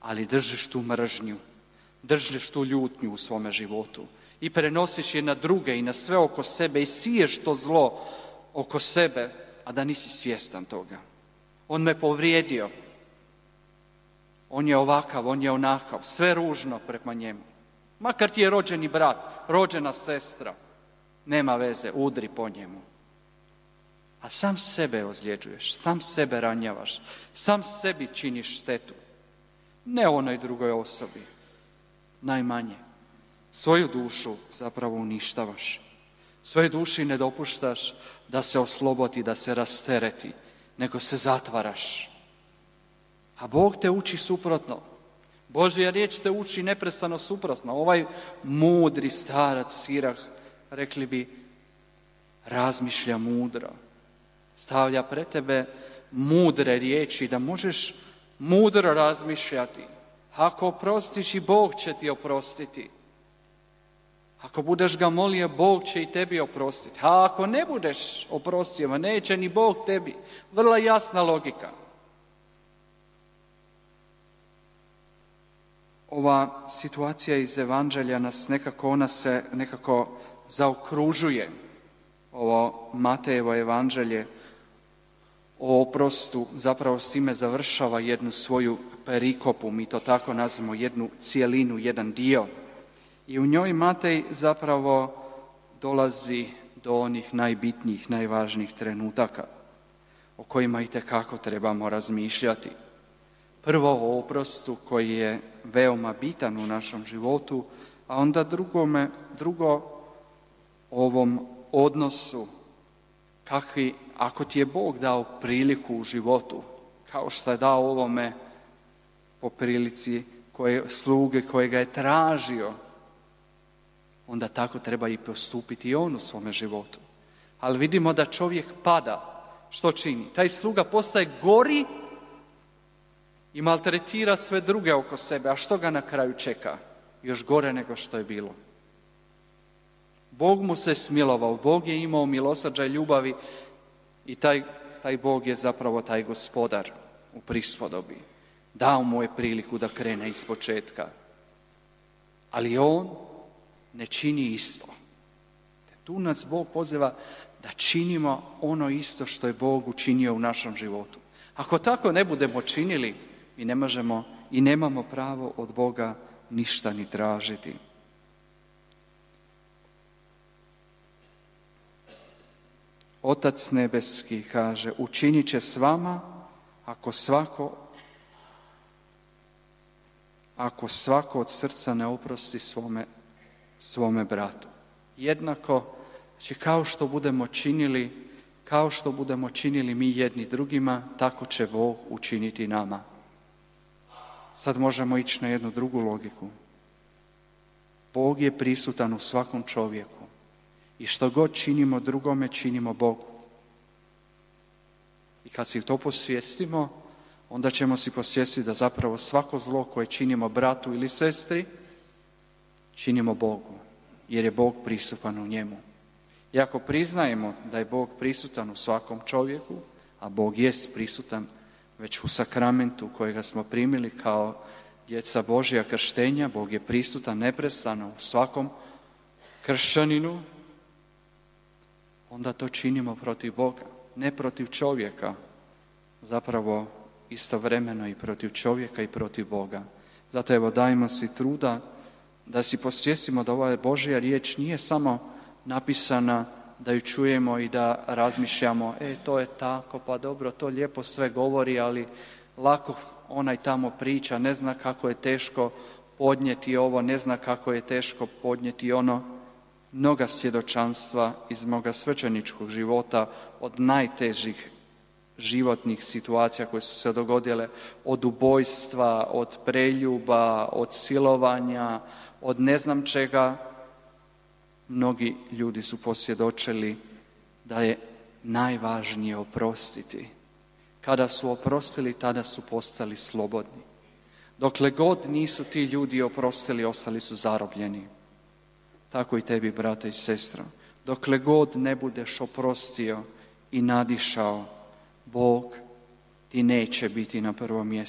ali držiš tu mržnju, držiš tu ljutnju u svome životu i prenosiš je na druge i na sve oko sebe i siješ to zlo oko sebe, a da nisi svjestan toga. On me povrijedio, on je ovakav, on je onakav, sve ružno prema njemu. Makar ti je rođeni brat, rođena sestra, nema veze, udri po njemu. A sam sebe ozljeđuješ, sam sebe ranjavaš, sam sebi činiš štetu. Ne onoj drugoj osobi, najmanje. Svoju dušu zapravo uništavaš. Svojoj duši ne dopuštaš da se oslobodi, da se rastereti, nego se zatvaraš. A Bog te uči suprotno. Božja riječ te uči neprestano suprotno. Ovaj mudri starac Sirah, rekli bi, razmišlja mudro. Stavlja pred tebe mudre riječi da možeš mudro razmišljati. Ako oprostiš, i Bog će ti oprostiti. Ako budeš ga molio, Bog će i tebi oprostiti. A ako ne budeš oprostio, neće ni Bog tebi. Vrlo jasna logika. Ova situacija iz Evanđelja nas ona se nekako zaokružuje. Ovo Matejevo Evanđelje o oprostu zapravo s time završava jednu svoju perikopu, mi to tako nazivamo, jednu cijelinu, jedan dio. I u njoj Matej zapravo dolazi do onih najbitnijih, najvažnijih trenutaka o kojima itekako trebamo razmišljati. Prvo o oprostu koji je veoma bitan u našem životu, a onda drugo o ovom odnosu kakvi, ako ti je Bog dao priliku u životu, kao što je dao ovome po prilici sluge kojega je tražio, onda tako treba i postupiti i on u svome životu. Ali vidimo da čovjek pada. Što čini? Taj sluga postaje gori i maltretira sve druge oko sebe. A što ga na kraju čeka? Još gore nego što je bilo. Bog mu se smilovao, Bog je imao milosrđa i ljubavi i taj Bog je zapravo taj gospodar u prispodobi. Dao mu je priliku da krene iz početka. Ali on ne čini isto. Tu nas Bog poziva da činimo ono isto što je Bog učinio u našem životu. Ako tako ne budemo činili, mi ne možemo i nemamo pravo od Boga ništa ni tražiti. Otac nebeski kaže, učinit će s vama ako svako od srca ne oprosti svome bratu. Jednako, znači kao što budemo činili mi jedni drugima, tako će Bog učiniti nama. Sad možemo ići na jednu drugu logiku. Bog je prisutan u svakom čovjeku i što god činimo drugome, činimo Bogu. I kad si to posvijestimo, onda ćemo si posvijestiti da zapravo svako zlo koje činimo bratu ili sestri, činimo Bogu, jer je Bog prisutan u njemu. I ako priznajemo da je Bog prisutan u svakom čovjeku, a Bog jest prisutan već u sakramentu kojega smo primili kao djeca Božja krštenja, Bog je prisutan neprestano u svakom kršćaninu, onda to činimo protiv Boga, ne protiv čovjeka, zapravo istovremeno i protiv čovjeka i protiv Boga. Zato evo dajmo si truda da si posvijestimo da ova Božja riječ nije samo napisana da ju čujemo i da razmišljamo, to je tako, pa dobro, to lijepo sve govori, ali lako onaj tamo priča, ne zna kako je teško podnijeti ovo, ne zna kako je teško podnijeti ono. Mnoga svjedočanstva iz moga svećeničkog života od najtežih životnih situacija koje su se dogodile, od ubojstva, od preljuba, od silovanja, od ne znam čega, mnogi ljudi su posvjedočili da je najvažnije oprostiti. Kada su oprostili, tada su postali slobodni. Dokle god nisu ti ljudi oprostili, ostali su zarobljeni. Tako i tebi, brate i sestra. Dokle god ne budeš oprostio i nadišao, Bog ti neće biti na prvom mjestu.